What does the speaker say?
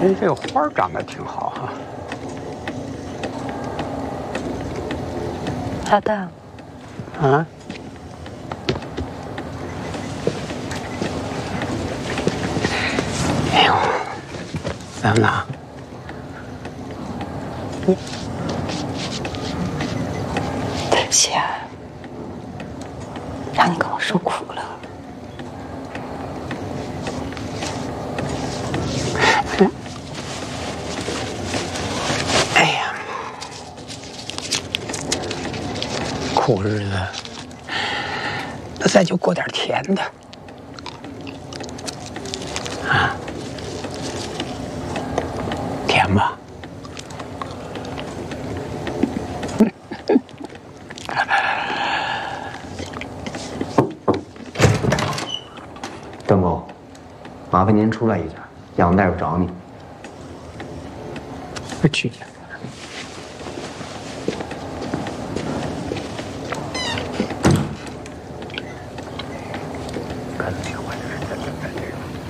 哎，这个花长得挺好哈。 老大， 啊？哎呦，怎么了？ 对不起啊，让你跟我受苦了。 哎呀，苦日子，那咱就过点甜的啊，甜吧？ 张某，麻烦您出来一下，杨大夫找你。 我去你！看到没有？